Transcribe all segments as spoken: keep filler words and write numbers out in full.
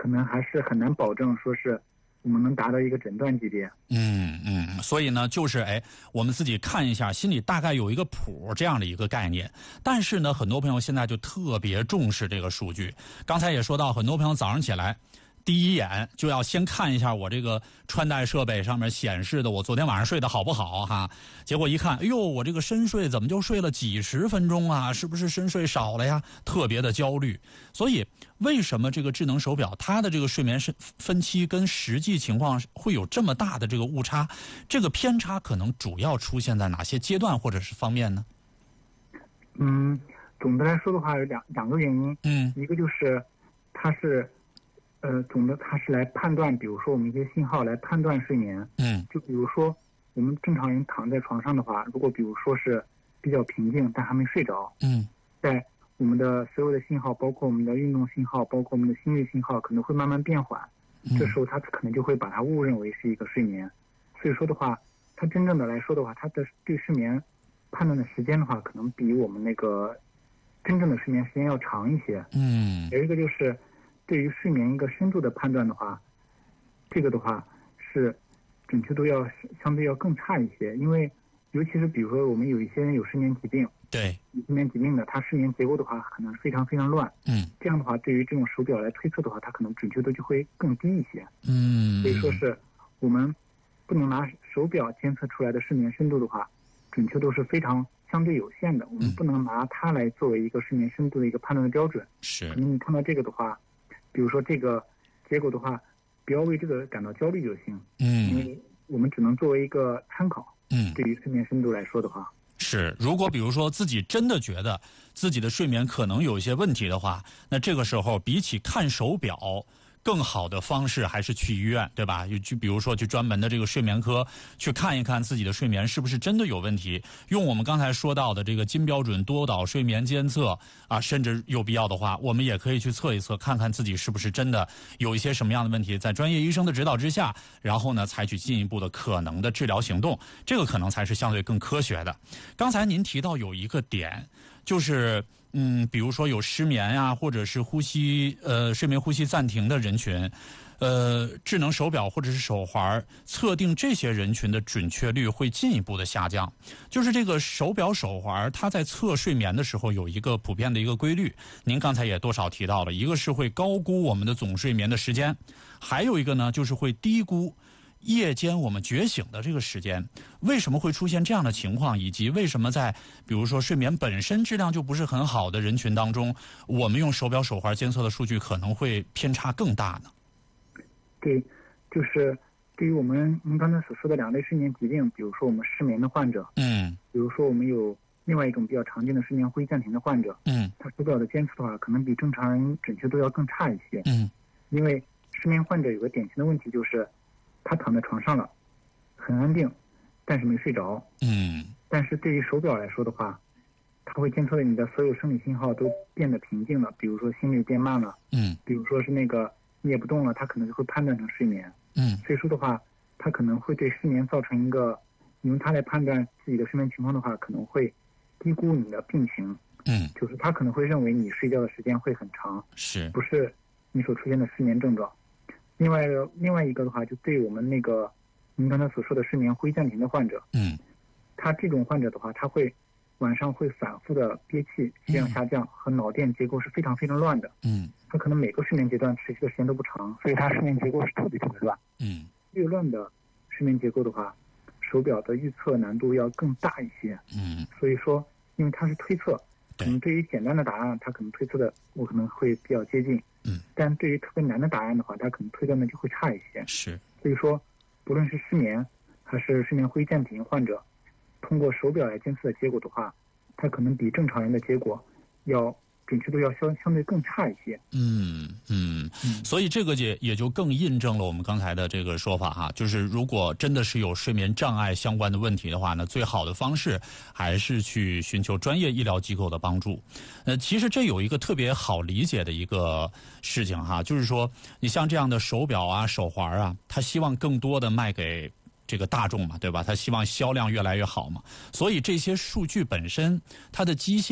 能还是很难保证说是我们能达到一个诊断级别。 嗯嗯，所以呢，就是哎，我们自己看一下，心里大概有一个谱这样的一个概念。但是呢，很多朋友现在就特别重视这个数据。刚才也说到，很多朋友早上起来，第一眼就要先看一下我这个穿戴设备上面显示的我昨天晚上睡得好不好哈。结果一看，哎呦，我这个深睡怎么就睡了几十分钟啊？是不是深睡少了呀？特别的焦虑。所以为什么这个智能手表它的这个睡眠分期跟实际情况会有这么大的这个误差？这个偏差可能主要出现在哪些阶段或者是方面呢？ 嗯，总的来说的话有两两个原因。 嗯， 一个就是它是呃，总的它是来判断，比如说我们一些信号来判断睡眠。 嗯， 就比如说我们正常人躺在床上的话，如果比如说是比较平静但还没睡着， 嗯， 在我们的所有的信号，包括我们的运动信号，包括我们的心率信号，可能会慢慢变缓。这时候它可能就会把它误认为是一个睡眠。所以说的话，它真正的来说的话，它的对睡眠判断的时间的话，可能比我们那个真正的睡眠时间要长一些。 嗯， 有一个就是对于睡眠一个深度的判断的话，这个的话是准确度要相对要更差一些。因为尤其是比如说我们有一些人有睡眠疾病， 对， 有睡眠疾病的，他睡眠结构的话可能非常非常乱。 嗯， 这样的话对于这种手表来推测的话，它可能准确度就会更低一些。 嗯， 所以说是我们不能拿手表监测出来的睡眠深度的话，准确度是非常相对有限的。我们不能拿它来作为一个睡眠深度的一个判断的标准。 是， 可能你看到这个的话，比如说这个结果的话，不要为这个感到焦虑就行。 嗯， 因为我们只能作为一个参考。 嗯， 对于睡眠深度来说的话， 是，如果比如说自己真的觉得自己的睡眠可能有一些问题的话，那这个时候比起看手表，更好的方式还是去医院，对吧？就比如说去专门的这个睡眠科去看一看自己的睡眠是不是真的有问题，用我们刚才说到的这个金标准多导睡眠监测啊，甚至有必要的话，我们也可以去测一测，看看自己是不是真的有一些什么样的问题，在专业医生的指导之下，然后呢采取进一步的可能的治疗行动，这个可能才是相对更科学的。刚才您提到有一个点，就是嗯，比如说有失眠呀、啊，或者是呼吸呃睡眠呼吸暂停的人群，呃，智能手表或者是手环测定这些人群的准确率会进一步的下降。就是这个手表手环它在测睡眠的时候有一个普遍的一个规律，您刚才也多少提到了，一个是会高估我们的总睡眠的时间，还有一个呢就是会低估夜间我们觉醒的这个时间。为什么会出现这样的情况，以及为什么在比如说睡眠本身质量就不是很好的人群当中，我们用手表手环监测的数据可能会偏差更大呢？ 对，就是对于我们您刚才所说的两类睡眠疾病，比如说我们失眠的患者， 嗯， 比如说我们有另外一种比较常见的睡眠呼吸暂停的患者， 嗯， 他手表的监测的话，可能比正常人准确度要更差一些。 嗯， 因为失眠患者有个典型的问题就是，他躺在床上了，很安定，但是没睡着。 嗯， 但是对于手表来说的话，它会监测的你的所有生理信号都变得平静了，比如说心率变慢了， 嗯， 比如说是那个你也不动了，它可能就会判断成睡眠。 嗯， 所以说的话，它可能会对失眠造成一个，你用它来判断自己的睡眠情况的话，可能会低估你的病情。 嗯， 就是他可能会认为你睡觉的时间会很长， 是不是你所出现的失眠症状。另外的另外一个的话，就对我们那个您刚才所说的睡眠呼吸暂停的患者， 嗯， 他这种患者的话，他会晚上会反复的憋气、血氧下降、嗯、和脑电结构是非常非常乱的。 嗯， 他可能每个睡眠阶段持续的时间都不长，所以他睡眠结构是特别特别乱。 嗯， 越乱的睡眠结构的话，手表的预测难度要更大一些。 嗯， 所以说，因为它是推测，可能对于简单的答案，它可能推测的我可能会比较接近。 嗯， 但对于特别难的答案的话，它可能推断的就会差一些。 是， 所以说，不论是失眠还是睡眠呼吸暂停患者，通过手表来监测的结果的话，它可能比正常人的结果要准确度要相相对更差一些。 嗯嗯，所以这个也也就更印证了我们刚才的这个说法哈，就是如果真的是有睡眠障碍相关的问题的话呢，最好的方式还是去寻求专业医疗机构的帮助。呃，其实这有一个特别好理解的一个事情哈，就是说你像这样的手表啊、手环啊，它希望更多的卖给这个大众嘛，对吧？它希望销量越来越好嘛，所以这些数据本身它的基线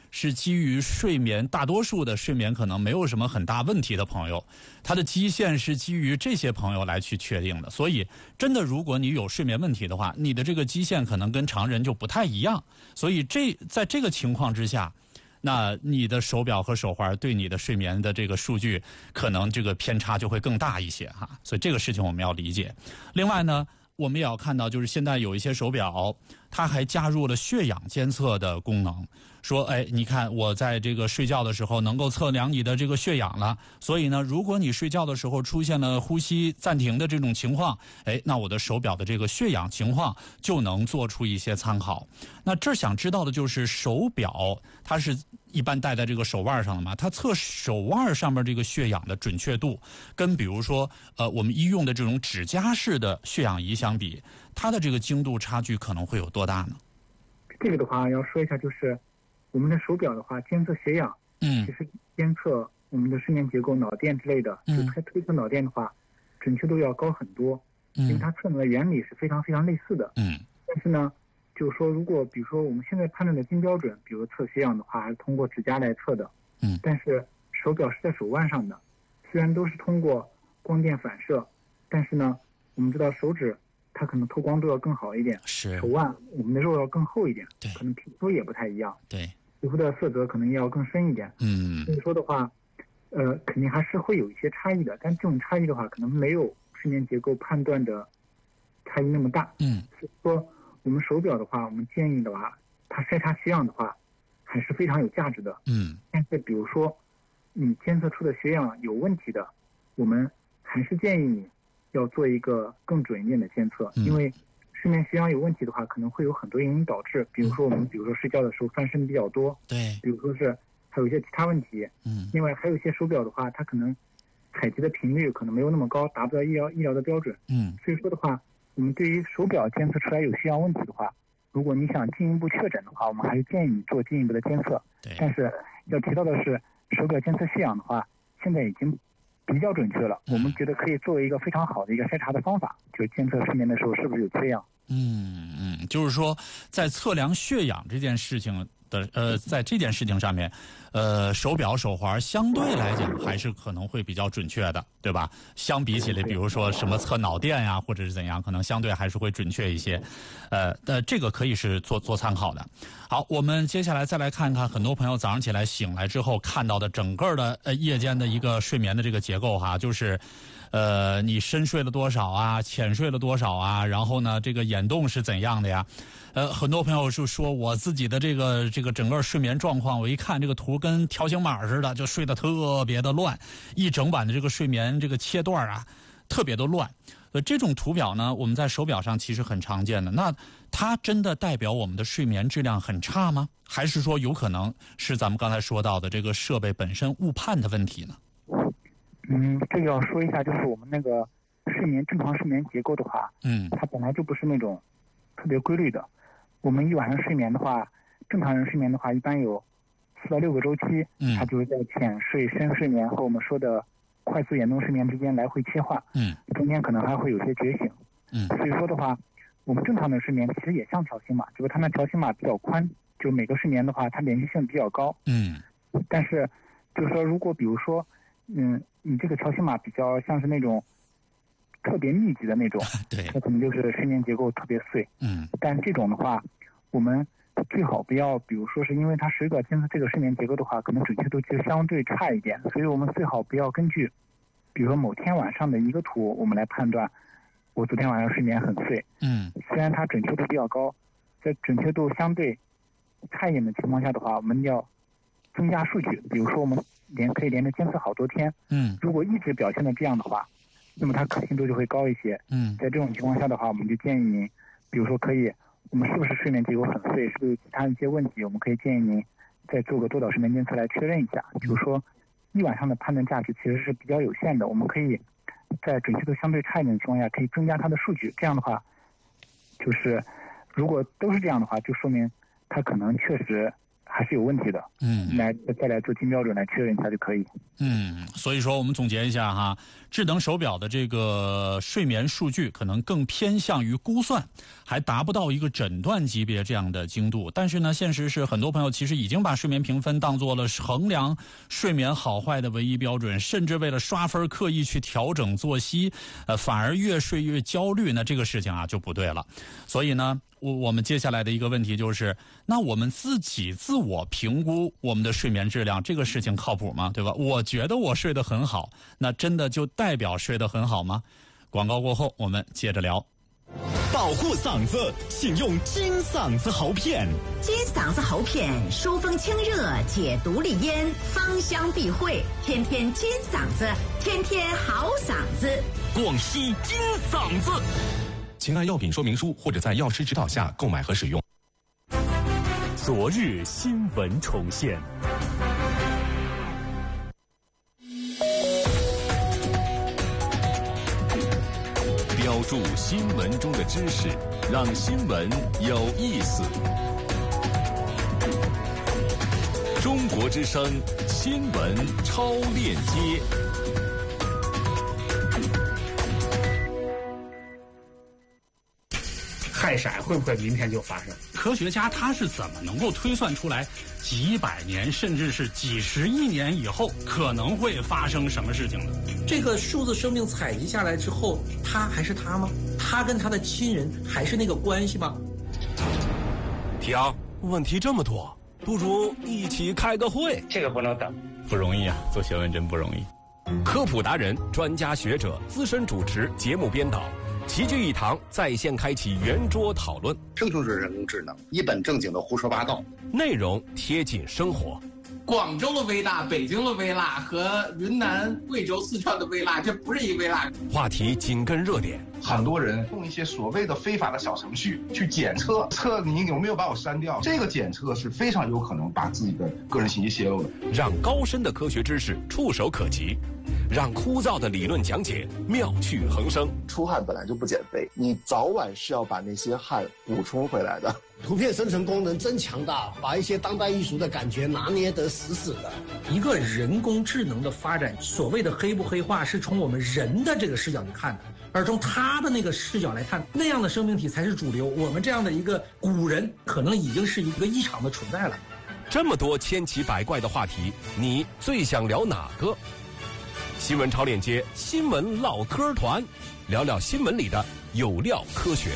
是基于睡眠，大多数的睡眠可能没有什么很大问题的朋友，他的基线是基于这些朋友来去确定的。所以真的如果你有睡眠问题的话，你的这个基线可能跟常人就不太一样。所以这在这个情况之下，那你的手表和手环对你的睡眠的这个数据可能这个偏差就会更大一些哈。所以这个事情我们要理解。另外呢，我们也要看到，就是现在有一些手表，它还加入了血氧监测的功能，说，哎，你看我在这个睡觉的时候能够测量你的这个血氧了，所以呢，如果你睡觉的时候出现了呼吸暂停的这种情况，哎，那我的手表的这个血氧情况就能做出一些参考。那这儿想知道的就是手表它是一般戴在这个手腕上的嘛，它测手腕上面这个血氧的准确度，跟比如说呃我们医用的这种指甲式的血氧仪相比，它的这个精度差距可能会有多大呢？ 这个的话要说一下，就是我们的手表的话，监测血氧， 嗯， 其实监测我们的睡眠结构、脑电之类的， 嗯， 就推推测脑电的话，准确度要高很多， 嗯， 因为它测量的原理是非常非常类似的， 嗯， 但是呢，就是说，如果比如说我们现在判断的金标准，比如测血氧的话，还是通过指甲来测的， 嗯， 但是手表是在手腕上的，虽然都是通过光电反射，但是呢，我们知道手指它可能透光度要更好一点， 是手腕我们的肉要更厚一点， 对， 可能皮肤也不太一样， 对， 皮肤的色泽可能也要更深一点， 嗯， 所以说的话，呃，肯定还是会有一些差异的，但这种差异的话，可能没有睡眠结构判断的差异那么大， 嗯， 所以说我们手表的话，我们建议的话，它筛查血氧的话，还是非常有价值的， 嗯， 但是比如说你监测出的血氧有问题的，我们还是建议你要做一个更准一点的监测， 嗯， 因为睡眠血氧有问题的话，可能会有很多原因导致，比如说我们比如说睡觉的时候翻身比较多， 对， 比如说是还有一些其他问题， 嗯， 另外还有一些手表的话，它可能采集的频率可能没有那么高，达不到医疗医疗的标准， 嗯， 所以说的话，我们对于手表监测出来有血氧问题的话，如果你想进一步确诊的话，我们还是建议你做进一步的监测。 对， 但是要提到的是，手表监测血氧的话，现在已经比较准确了， 嗯， 我们觉得可以作为一个非常好的一个筛查的方法，就是监测睡眠的时候是不是有缺氧。 嗯嗯，就是说，在测量血氧这件事情的呃，在这件事情上面，呃，手表、手环相对来讲还是可能会比较准确的，对吧？相比起来，比如说什么测脑电呀，或者是怎样，可能相对还是会准确一些。呃，呃，这个可以是做做参考的。好，我们接下来再来看看很多朋友早上起来醒来之后看到的整个的呃夜间的一个睡眠的这个结构哈，就是。呃，你深睡了多少啊？浅睡了多少啊？然后呢，这个眼动是怎样的呀？呃，很多朋友就说我自己的这个这个整个睡眠状况，我一看这个图跟条形码似的，就睡得特别的乱，一整晚的这个睡眠这个切段啊，特别的乱。呃，这种图表呢，我们在手表上其实很常见的。那它真的代表我们的睡眠质量很差吗？还是说有可能是咱们刚才说到的这个设备本身误判的问题呢？ 嗯，这个要说一下，就是我们那个睡眠正常睡眠结构的话， 嗯， 它本来就不是那种特别规律的。我们一晚上睡眠的话，正常人睡眠的话，一般有四到六个周期， 嗯， 它就是在浅睡、深睡眠和我们说的快速眼动睡眠之间来回切换， 嗯， 中间可能还会有些觉醒， 嗯， 所以说的话，我们正常的睡眠其实也像条形码，就是它那条形码比较宽，就每个睡眠的话，它连续性比较高， 嗯， 但是就是说，如果比如说，嗯。你这个条形码比较像是那种特别密集的那种， 对， 它可能就是睡眠结构特别碎。 嗯， 但这种的话，我们最好不要，比如说是因为它手表监测这个睡眠结构的话，可能准确度就相对差一点，所以我们最好不要根据，比如说某天晚上的一个图，我们来判断我昨天晚上睡眠很碎。 嗯， 虽然它准确度比较高，在准确度相对差一点的情况下的话，我们要增加数据，比如说我们连可以连着监测好多天， 嗯， 如果一直表现的这样的话，那么它可信度就会高一些， 嗯， 在这种情况下的话，我们就建议您，比如说可以，我们是不是睡眠结构很碎，是不是有其他一些问题，我们可以建议您再做个多导睡眠监测来确认一下，就是说一晚上的判断价值其实是比较有限的，我们可以在准确度相对差一点的情况下，可以增加它的数据，这样的话，就是如果都是这样的话，就说明它可能确实还是有问题的。 嗯， 来再来做金标准来确认一下就可以。 嗯，所以说我们总结一下哈，智能手表的这个睡眠数据可能更偏向于估算，还达不到一个诊断级别这样的精度。但是呢，现实是很多朋友其实已经把睡眠评分当做了衡量睡眠好坏的唯一标准，甚至为了刷分刻意去调整作息，呃，反而越睡越焦虑，那这个事情啊就不对了。所以呢，我我们接下来的一个问题就是，那我们自己自我评估我们的睡眠质量，这个事情靠谱吗？对吧？我觉得我睡得很好，那真的就代表睡得很好吗？广告过后我们接着聊。 保护嗓子，请用金嗓子喉片。 金嗓子喉片疏风清热，解毒利咽，芳香避秽，天天金嗓子，天天好嗓子。 广西金嗓子，请按药品说明书或者在药师指导下购买和使用。昨日新闻重现。标注新闻中的知识，让新闻有意思。中国之声新闻超链接。 氦闪会不会明天就发生？ 科学家他是怎么能够推算出来几百年甚至是几十亿年以后可能会发生什么事情呢？ 这个数字生命采集下来之后，他还是他吗？他跟他的亲人还是那个关系吗？ 提昂，问题这么多，不如一起开个会。 这个不能等， 不容易啊，做学问真不容易。 科普达人、专家学者、资深主持、节目编导齐聚一堂，在线开启圆桌讨论。 生成式人工智能一本正经的胡说八道， 内容贴近生活。 广州的微辣、北京的微辣和云南、贵州、四川的微辣，这不是一微辣。 话题紧跟热点。 很多人用一些所谓的非法的小程序去检测，测你有没有把我删掉。这个检测是非常有可能把自己的个人信息泄露的。 让高深的科学知识触手可及，让枯燥的理论讲解妙趣横生。 出汗本来就不减肥，你早晚是要把那些汗补充回来的。 图片生成功能真强大，把一些当代艺术的感觉拿捏得死死的。 一个人工智能的发展，所谓的黑不黑化是从我们人的这个视角去看的，而从他的那个视角来看，那样的生命体才是主流。我们这样的一个古人，可能已经是一个异常的存在了。 这么多千奇百怪的话题，你最想聊哪个？新闻超链接新闻唠嗑团，聊聊新闻里的有料科学。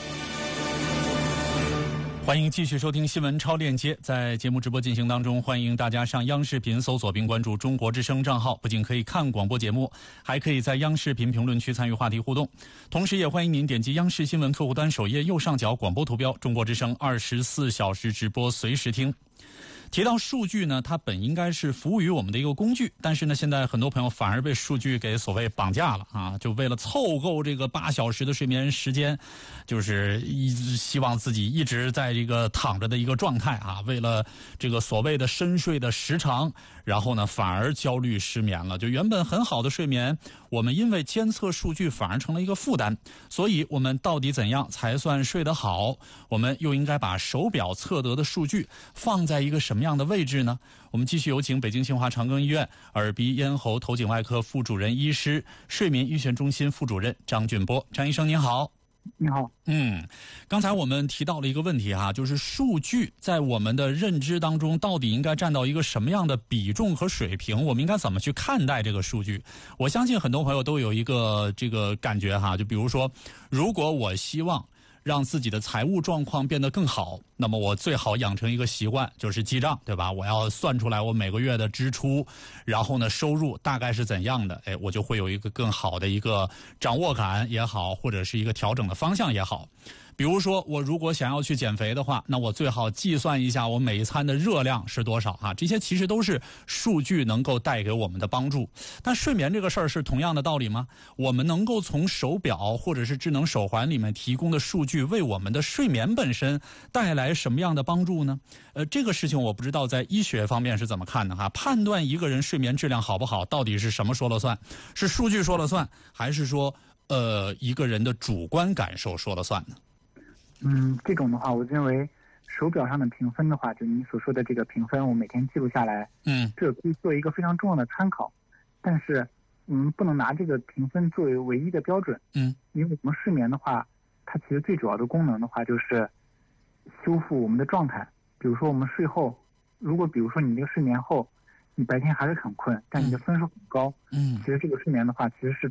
欢迎继续收听新闻超链接，在节目直播进行当中，欢迎大家上央视频搜索并关注中国之声账号，不仅可以看广播节目，还可以在央视频评论区参与话题互动。同时也欢迎您点击央视新闻客户端首页右上角广播图标，中国之声二十四小时直播随时听。提到数据呢，它本应该是服务于我们的一个工具，但是呢，现在很多朋友反而被数据给所谓绑架了啊！就为了凑够这个八小时的睡眠时间，就是一希望自己一直在这个躺着的一个状态啊，为了这个所谓的深睡的时长，然后呢，反而焦虑失眠了。就原本很好的睡眠，我们因为监测数据反而成了一个负担。所以，我们到底怎样才算睡得好？我们又应该把手表测得的数据放在一个什么样的位置呢？我们继续有请北京新华长庚医院耳鼻咽喉头颈外科副主任医师、睡眠医学中心副主任张俊波。张医生您好。 你好。 嗯，刚才我们提到了一个问题哈，就是数据在我们的认知当中到底应该占到一个什么样的比重和水平？我们应该怎么去看待这个数据？我相信很多朋友都有一个这个感觉哈，就比如说，如果我希望让自己的财务状况变得更好，那么我最好养成一个习惯，就是记账，对吧？我要算出来我每个月的支出，然后呢收入大概是怎样的，哎，我就会有一个更好的一个掌握感也好，或者是一个调整的方向也好。比如说，我如果想要去减肥的话，那我最好计算一下我每一餐的热量是多少哈。这些其实都是数据能够带给我们的帮助。但睡眠这个事儿是同样的道理吗？我们能够从手表或者是智能手环里面提供的数据，为我们的睡眠本身带来什么样的帮助呢？呃，这个事情我不知道在医学方面是怎么看的哈。判断一个人睡眠质量好不好，到底是什么说了算？是数据说了算，还是说呃一个人的主观感受说了算呢？ 嗯，这种的话，我认为手表上的评分的话，就你所说的这个评分，我每天记录下来， 嗯， 这可以做一个非常重要的参考。但是，嗯，不能拿这个评分作为唯一的标准， 嗯， 因为我们睡眠的话，它其实最主要的功能的话就是修复我们的状态。比如说我们睡后，如果比如说你这个睡眠后，你白天还是很困，但你的分数很高， 嗯， 其实这个睡眠的话，其实是